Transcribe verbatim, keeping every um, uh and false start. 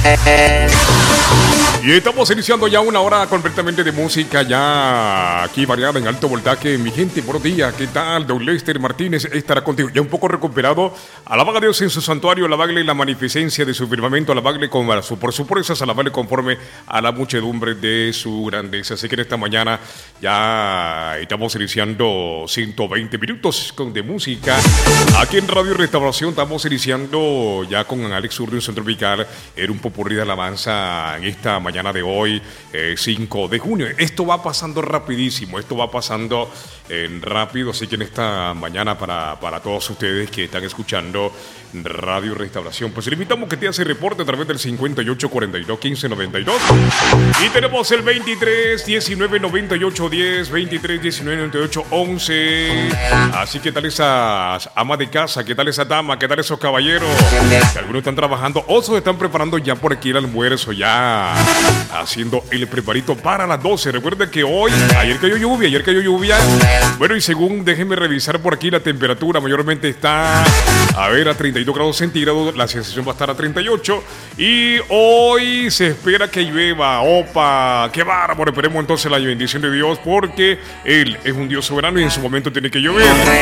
Y estamos iniciando ya una hora completamente de música, ya aquí variada en alto voltaje. Mi gente, buenos días, ¿qué tal? Don Lester Martínez estará contigo, ya un poco recuperado. Alabad a Dios en su santuario, alabadle la magnificencia de su firmamento, alabadle con su, por su pureza, alabadle conforme a la muchedumbre de su grandeza. Así que en esta mañana ya estamos iniciando ciento veinte minutos con, de música. Aquí en Radio Restauración estamos iniciando ya con Alex Urdio, Centro Tropical, era un popurrí de alabanza en esta mañana. Mañana de hoy, eh, cinco de junio. Esto va pasando rapidísimo, esto va pasando eh, rápido, así que en esta mañana para, para todos ustedes que están escuchando Radio Restauración, pues le invitamos que te hace reporte a través del cincuenta y ocho cuarenta y dos quince noventa y dos y tenemos el veintitrés diecinueve noventa y ocho diez, veintitrés diecinueve noventa y ocho once. Así que tal esas amas de casa, qué tal esa dama, qué tal esos caballeros, que algunos están trabajando, otros están preparando ya por aquí el almuerzo, ya haciendo el preparito para las doce. Recuerden que hoy, ayer cayó lluvia, ayer cayó lluvia. Bueno, y según, déjenme revisar por aquí, la temperatura mayormente está, a ver, a treinta y dos grados centígrados, la sensación va a estar a treinta y ocho. Y hoy se espera que llueva. ¡Opa! ¡Qué bárbaro! Esperemos entonces la bendición de Dios, porque Él es un Dios soberano y en su momento tiene que llover.